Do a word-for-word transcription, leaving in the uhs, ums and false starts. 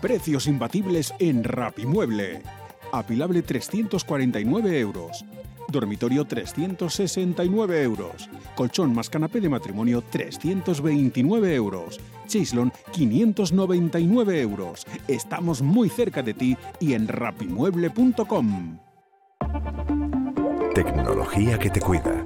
Precios imbatibles en Rapimueble. Apilable trescientos cuarenta y nueve euros. Dormitorio trescientos sesenta y nueve euros. Colchón más canapé de matrimonio trescientos veintinueve euros. Chaislon quinientos noventa y nueve euros. Estamos muy cerca de ti y en rapimueble punto com. Tecnología que te cuida.